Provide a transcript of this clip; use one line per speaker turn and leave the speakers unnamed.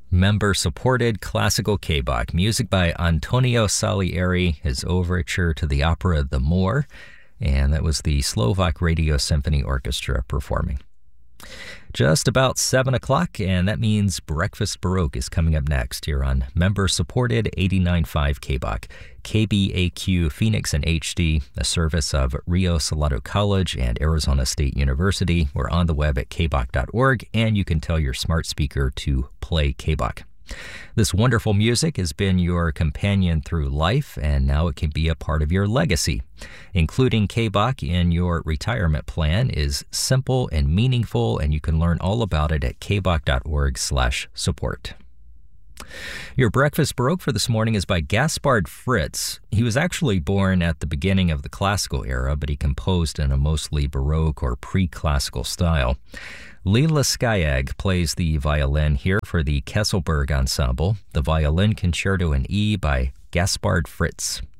Member-supported classical K-Bach, music by Antonio Salieri, his overture to the opera The Moor, and that was the Slovak Radio Symphony Orchestra performing. Just about 7 o'clock, and that means Breakfast Baroque is coming up next here on member-supported 89.5 K-Bach, KBAQ Phoenix and HD, a service of Rio Salado College and Arizona State University. We're on the web at kbach.org, and you can tell your smart speaker to play K-Bach. This wonderful music has been your companion through life, and now it can be a part of your legacy. Including K-Bach in your retirement plan is simple and meaningful, and you can learn all about it at kbach.org/support. Your Breakfast Baroque for this morning is by Gaspard Fritz. He was actually born at the beginning of the classical era, but he composed in a mostly Baroque or pre-classical style. Leila Skayag plays the violin here for the Kesselberg Ensemble, the Violin Concerto in E by Gaspard Fritz.